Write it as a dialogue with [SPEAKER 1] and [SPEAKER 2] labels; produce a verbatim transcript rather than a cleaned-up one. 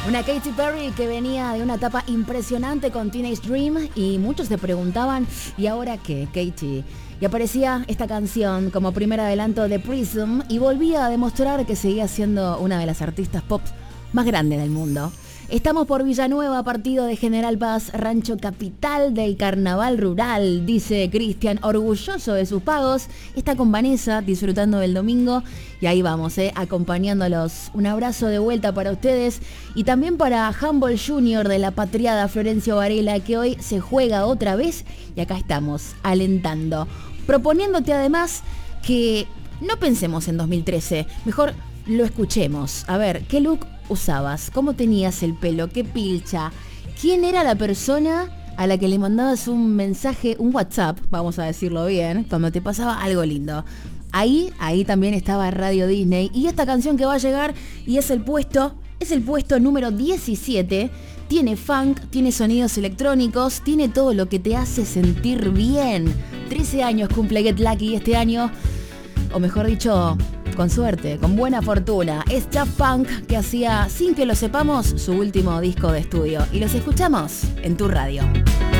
[SPEAKER 1] Una Katy Perry que venía de una etapa impresionante con Teenage Dream y muchos se preguntaban, ¿y ahora qué, Katy? Y aparecía esta canción como primer adelanto de Prism y volvía a demostrar que seguía siendo una de las artistas pop más grandes del mundo. Estamos por Villanueva, partido de General Paz, rancho capital del carnaval rural, dice Cristian, orgulloso de sus pagos. Está con Vanessa disfrutando del domingo y ahí vamos, eh, acompañándolos. Un abrazo de vuelta para ustedes y también para Humboldt junior de la patriada Florencio Varela, que hoy se juega otra vez y acá estamos alentando, proponiéndote además que no pensemos en dos mil trece, mejor lo escuchemos. A ver, ¿qué look usabas? ¿Cómo tenías el pelo? ¿Qué pilcha? ¿Quién era la persona a la que le mandabas un mensaje, un WhatsApp, vamos a decirlo bien, cuando te pasaba algo lindo? Ahí, ahí también estaba Radio Disney y esta canción que va a llegar y es el puesto, es el puesto número diecisiete. Tiene funk, tiene sonidos electrónicos, tiene todo lo que te hace sentir bien. trece años cumple Get Lucky este año, o mejor dicho, con suerte, con buena fortuna. Es Daft Punk, que hacía, sin que lo sepamos, su último disco de estudio. Y los escuchamos en tu radio.